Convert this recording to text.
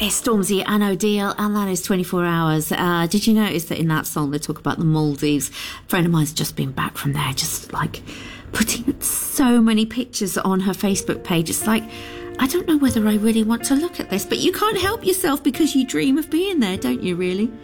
It's Stormzy and O'Deal, and that is 24 Hours. Did you notice that in that song they talk about the Maldives? A friend of mine's just been back from there, just like putting so many pictures on her Facebook page. It's like, I don't know whether I really want to look at this, but you can't help yourself because you dream of being there, don't you, really?